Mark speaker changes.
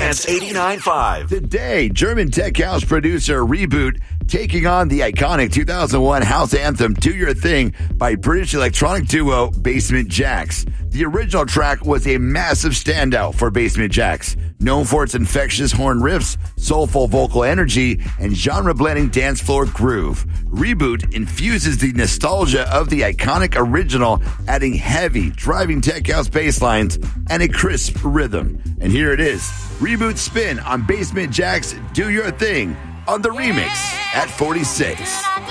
Speaker 1: Dance 89.5.
Speaker 2: Today, German tech house producer Reboot taking on the iconic 2001 house anthem Do Your Thing by British electronic duo Basement Jaxx. The original track was a massive standout for Basement Jaxx, known for its infectious horn riffs, soulful vocal energy, and genre-blending dance floor groove. Reboot infuses the nostalgia of the iconic original, adding heavy, driving tech house bass lines and a crisp rhythm. And here it is, Reboot spin on Basement Jaxx Do Your Thing on the remix at 46.